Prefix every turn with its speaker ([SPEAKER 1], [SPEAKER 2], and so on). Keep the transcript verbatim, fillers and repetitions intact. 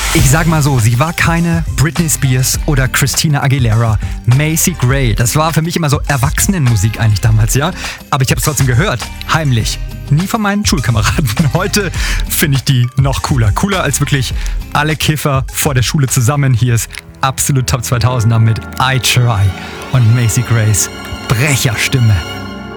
[SPEAKER 1] Ich sag mal so, sie war keine Britney Spears oder Christina Aguilera. Macy Gray, das war für mich immer so Erwachsenenmusik eigentlich damals, ja? Aber ich habe es trotzdem gehört, heimlich. Nie von meinen Schulkameraden. Heute finde ich die noch cooler. Cooler als wirklich alle Kiffer vor der Schule zusammen. Hier ist absolut Top zweitausender mit I Try und Macy Grays Brecherstimme.